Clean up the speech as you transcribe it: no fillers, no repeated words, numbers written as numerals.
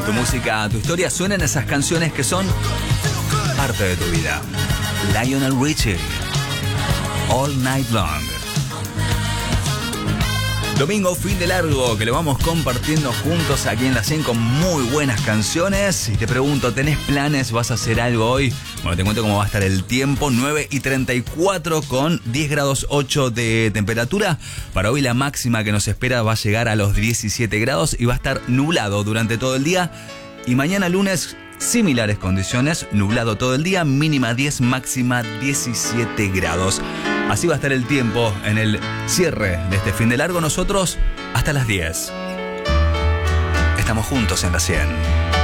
Tu música, tu historia, suenan esas canciones que son parte de tu vida. Lionel Richie, All Night Long. Domingo, fin de largo, que lo vamos compartiendo juntos aquí en la 100 con muy buenas canciones. Y te pregunto, ¿tenés planes? ¿Vas a hacer algo hoy? Bueno, te cuento cómo va a estar el tiempo. 9:34 con 10 grados 8 de temperatura. Para hoy la máxima que nos espera va a llegar a los 17 grados y va a estar nublado durante todo el día. Y mañana lunes, similares condiciones, nublado todo el día, mínima 10, máxima 17 grados. Así va a estar el tiempo en el cierre de este fin de largo. Nosotros hasta las 10. Estamos juntos en la 100.